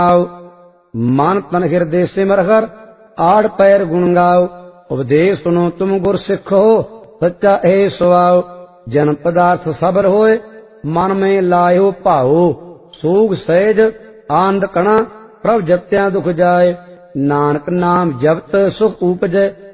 आओ। मन तन हृदय सिमर हर आड़ पैर गुण गाओ। उपदेश सुनो तुम गुर सिखो सच्चा ए सुआओ। जन्म पदार्थ सबर होए मन में लायो भाओ। सूग सहज आनंद कणा प्रभ जप्त्या दुख जाए। नानक नाम जपत सुख उपजै